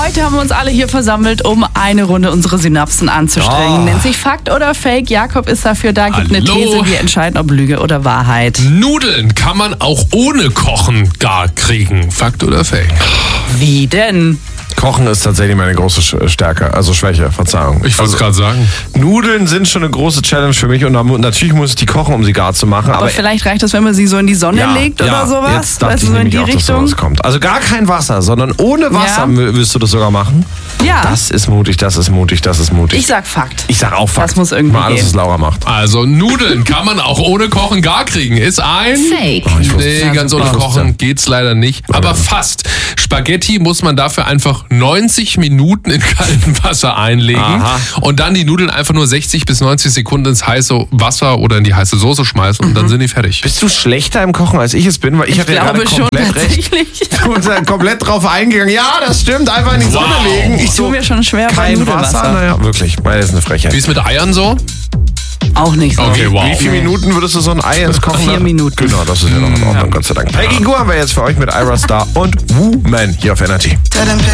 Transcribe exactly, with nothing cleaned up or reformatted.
Heute haben wir uns alle hier versammelt, um eine Runde unsere Synapsen anzustrengen. Oh. Nennt sich Fakt oder Fake. Jakob ist dafür da, gibt eine Hallo. These. Wir entscheiden, ob Lüge oder Wahrheit. Nudeln kann man auch ohne Kochen gar kriegen. Fakt oder Fake? Wie denn? Kochen ist tatsächlich meine große Sch- Stärke, also Schwäche, Verzeihung. Ich wollte es also, gerade sagen. Nudeln sind schon eine große Challenge für mich und da mu- natürlich muss ich die kochen, um sie gar zu machen. Aber, Aber, vielleicht reicht das, wenn man sie so in die Sonne ja, legt ja, oder sowas. Jetzt dachte Weißt ich du, so in nämlich die auch, dass Richtung. sowas kommt. Also gar kein Wasser, sondern ohne Wasser Ja. w- willst du das sogar machen? Ja. Das ist mutig, das ist mutig, das ist mutig. Ich sag Fakt. Ich sag auch Fakt. Das muss irgendwie Mal alles, gehen. was Laura macht. Also Nudeln kann man auch ohne Kochen gar kriegen. Ist ein... Fake. Oh, ich wusste- Nee, Ja, ganz super. ohne Ich wusste. Kochen geht's leider nicht. Aber fast. Spaghetti muss man dafür einfach neunzig Minuten in kaltem Wasser einlegen Aha. und dann die Nudeln einfach nur sechzig bis neunzig Sekunden ins heiße Wasser oder in die heiße Soße schmeißen und dann sind die fertig. Bist du schlechter im Kochen, als ich es bin? Weil ich, Ich hatte ja glaube gerade schon komplett recht. tatsächlich. Du bist ja komplett drauf eingegangen. Ja, das stimmt. Einfach in die Sonne Wow. legen. Ich tue mir schon schwer bei kein Nudelwasser. Wasser. Naja, wirklich. Meine, das ist eine Frechheit. Wie ist mit Eiern so? Auch nicht so. Okay, wow. Wie viele Minuten würdest du so ein Ei ins Kochen? Vier Minuten. Genau, das ist ja noch in Ordnung, Gott sei Dank. Peggy Gu haben wir jetzt für euch mit Ira Star und Woman hier auf Energy. Dead and